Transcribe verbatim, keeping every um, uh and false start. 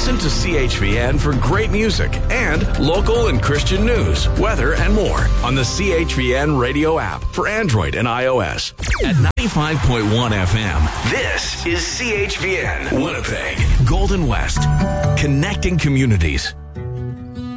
Listen to C H V N for great music and local and Christian news, weather, and more on the C H V N radio app for Android and iOS. At ninety-five point one F M, this is C H V N, Winnipeg, Golden West, connecting communities.